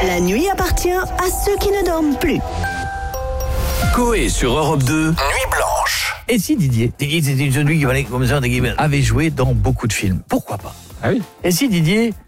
La nuit appartient à ceux qui ne dorment plus. Coé sur Europe 2, Nuit Blanche. Et si Didier c'était celui qui valait comme ça, avait joué dans beaucoup de films, pourquoi pas? Ah oui. Et si Didier